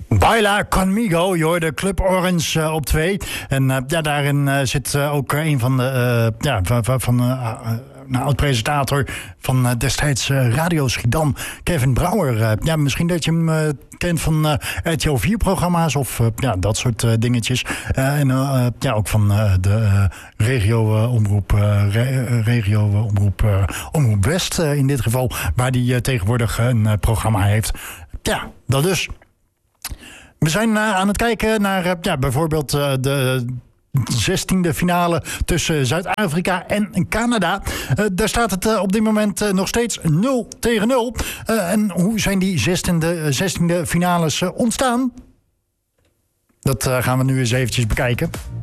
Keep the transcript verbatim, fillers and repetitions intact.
Baila Conmigo, je hoorde Club Orange uh, op twee. En uh, ja, daarin uh, zit uh, ook een van de... Uh, ja, van... van uh, Nou, oud-presentator van uh, destijds uh, Radio Schiedam, Kevin Brouwer. Uh, ja, misschien dat je hem uh, kent van uh, R T L vier-programma's of uh, ja, dat soort uh, dingetjes. Uh, en uh, ja, ook van uh, de uh, regio-omroep uh, re- regio-omroep uh, Omroep West uh, in dit geval, waar die uh, tegenwoordig een uh, programma heeft. Ja, dat dus. We zijn uh, aan het kijken naar uh, ja, bijvoorbeeld uh, de... zestiende finale tussen Zuid-Afrika en Canada. Uh, daar staat het uh, op dit moment uh, nog steeds nul tegen nul. Uh, en hoe zijn die zestiende, zestiende finales uh, ontstaan? Dat uh, gaan we nu eens eventjes bekijken.